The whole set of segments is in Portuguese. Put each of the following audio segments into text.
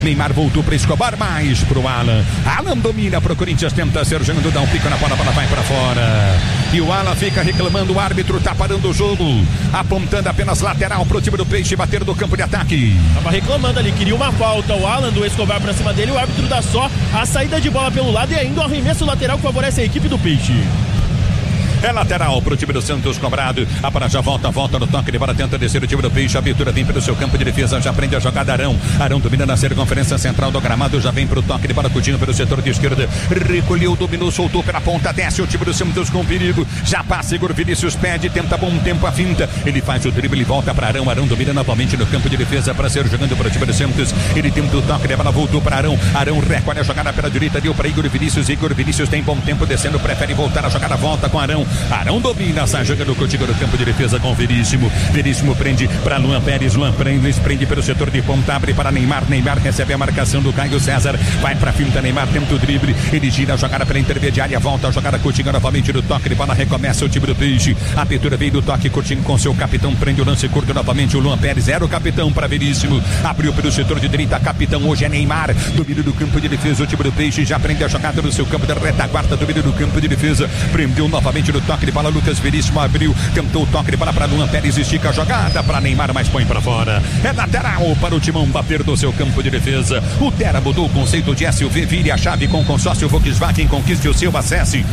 Neymar voltou para Escobar, mais pro Alan. Alan domina pro Corinthians, tenta ser jogando, dá um pico na bola, a bola vai para fora. E o Alan fica reclamando, o árbitro tá parando o jogo, apontando apenas lateral pro time do Peixe bater do campo de ataque. Tava reclamando ali, queria uma falta, o Alan do Escobar pra cima dele, o árbitro dá só a saída de bola pelo lado e ainda o arremesso lateral que favorece a equipe do Peixe. É lateral pro time do Santos cobrado. A bola já volta no toque de bola, tenta descer o time do Peixe. A abertura vem pelo seu campo de defesa, já prende a jogada Arão. Arão domina na circunferência central do gramado, já vem pro toque de bola, Coutinho pelo setor de esquerda. Recolheu, dominou, soltou pela ponta, desce o time do Santos com perigo. Já passa Igor Vinícius, pede, tenta bom tempo a finta. Ele faz o drible, volta para Arão. Arão domina novamente no campo de defesa para ser jogando para o time do Santos. Ele tenta o toque de bola, voltou para Arão. Arão recolhe a jogada pela direita, deu para Igor Vinícius. Igor Vinícius tem bom tempo descendo, prefere voltar a jogada, volta com Arão. Arão domina, sai jogando contigo no campo de defesa com Veríssimo. Veríssimo prende para Luan Pérez. Luan Pérez prende pelo setor de ponta, abre para Neymar. Neymar recebe a marcação do Caio César. Vai para a finta, Neymar tenta o drible. Ele gira a jogada pela intermediária, volta a jogada Coutinho novamente no toque de bola. Recomeça o time do Peixe. A abertura veio do toque, Coutinho com seu capitão. Prende o lance curto novamente. O Luan Pérez era o capitão para Veríssimo. Abriu pelo setor de direita, capitão hoje é Neymar. Domínio do campo de defesa. O time do Peixe já prende a jogada no seu campo da retaguarda. Domínio do campo de defesa. Prendeu novamente no toque de bola. Lucas Veríssimo abriu, tentou o toque de bola para Luan Pérez, estica a jogada para Neymar, mas põe para fora. É lateral para o Timão bater do seu campo de defesa. O Tera mudou o conceito de SUV, vire a chave com consórcio Volkswagen, conquiste o seu, acesse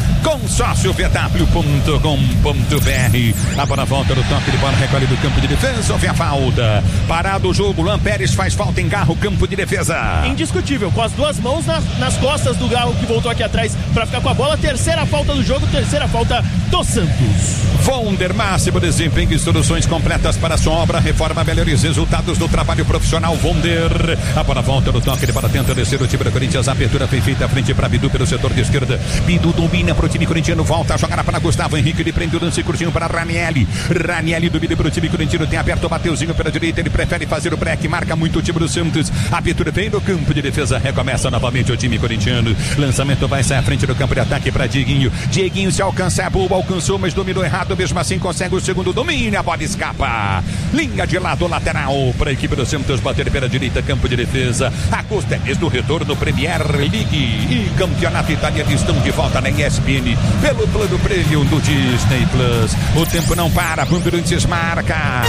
consórciovw.com.br. A bola volta no toque de bola, recolhe do campo de defesa, houve a falta. Parado o jogo, Luan Pérez faz falta, engarra o campo de defesa. Indiscutível, com as duas mãos nas costas do Galo que voltou aqui atrás para ficar com a bola. Terceira falta do jogo, terceira falta do Santos. Vonder, máximo desempenho e soluções completas para a sua obra, reforma, melhores resultados do trabalho profissional. Vonder, a bola volta no toque de bola, tenta descer o time do Corinthians, a abertura foi feita à frente para Bidu pelo setor de esquerda. Bidu domina para o time corintiano, volta a jogar para Gustavo Henrique, ele prende o lance curtinho para Ranieri. Ranieri domina para o time corintiano, tem aberto o Mateuzinho pela direita, ele prefere fazer o break, marca muito o time do Santos. A abertura vem no campo de defesa, recomeça novamente o time corintiano. Lançamento vai sair à frente do campo de ataque para Dieguinho. Dieguinho se alcança, a boa, alcançou, mas dominou errado, mesmo assim consegue o segundo domínio, a bola escapa. Linha de lado lateral para a equipe do Santos bater pela direita, campo de defesa. Agosto é mês do retorno, Premier League e Campeonato Italiano estão de volta na ESPN pelo plano premium do Disney Plus. O tempo não para, Bandeirantes marca.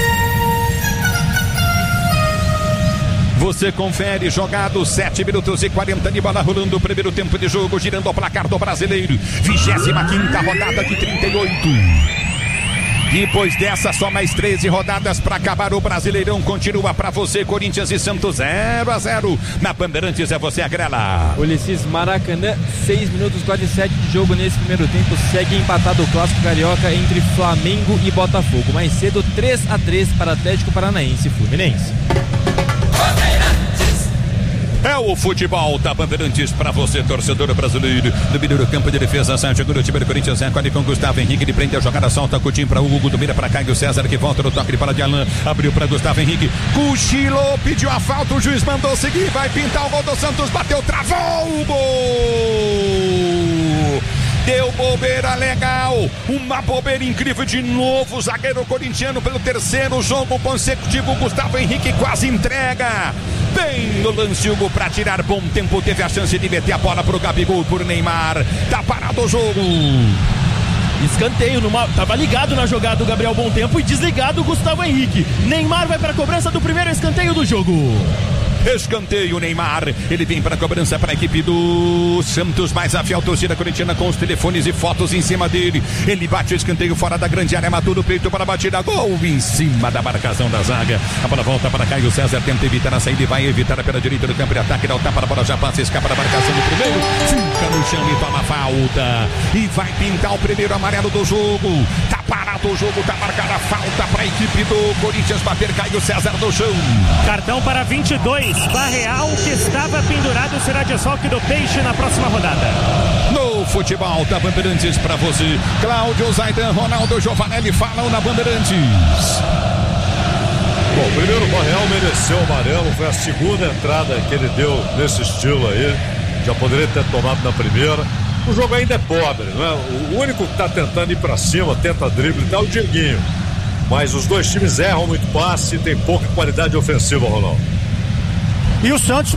Você confere, jogado 7 minutos e 40 de bola rolando o primeiro tempo de jogo, girando o placar do Brasileiro. 25ª rodada de 38. Depois dessa, só mais 13 rodadas para acabar o Brasileirão. Continua para você, Corinthians e Santos 0-0. Na Bandeirantes é você, a Grela. Ulisses, Maracanã, 6 minutos, quase 7 de jogo nesse primeiro tempo. Segue empatado o clássico carioca entre Flamengo e Botafogo. Mais cedo, 3-3 para Atlético Paranaense e Fluminense. É o futebol da Bandeirantes para você, torcedor brasileiro. Domina o campo de defesa, sai jogando o time do Corinthians, recolhe com Gustavo Henrique, ele prende a jogada, solta Coutinho para Hugo, domina para Caio César, que volta no toque de bola de Alain, abriu para Gustavo Henrique, cochilou, pediu a falta, o juiz mandou seguir, vai pintar o gol do Santos, bateu, travou o gol! Deu bobeira legal, uma bobeira incrível de novo, zagueiro corintiano pelo terceiro jogo consecutivo, Gustavo Henrique quase entrega. Bem no lance, Hugo, para tirar bom tempo, teve a chance de meter a bola pro Gabigol, por Neymar, tá parado o jogo. Escanteio, tava ligado na jogada do Gabriel Bom Tempo e desligado o Gustavo Henrique. Neymar vai para a cobrança do primeiro escanteio do jogo. Escanteio, Neymar, ele vem para a cobrança para a equipe do Santos, mais a fiel torcida corintiana com os telefones e fotos em cima dele, ele bate o escanteio fora da grande área, matou no peito para a batida, gol em cima da marcação da zaga, a bola volta para Caio César, tenta evitar a saída e vai evitar pela direita do campo de ataque, dá o tapa, a bola já passa, escapa da marcação do primeiro, fica no chão e toma falta, e vai pintar o primeiro amarelo do jogo, tá parado o jogo, tá marcada a falta para a equipe do Corinthians bater Caio César no chão. Cartão para 22, Barreal, que estava pendurado, será desfalque do Peixe na próxima rodada. No futebol da Bandeirantes para você, Cláudio Zaidan, Ronaldo Giovanelli falam na Bandeirantes. Bom, primeiro o Barreal mereceu o amarelo, foi a segunda entrada que ele deu nesse estilo aí, já poderia ter tomado na primeira. O jogo ainda é pobre, não é? O único que está tentando ir para cima, tenta drible, é o Dieguinho. Mas os dois times erram muito passe e tem pouca qualidade ofensiva, Ronaldo. E o Santos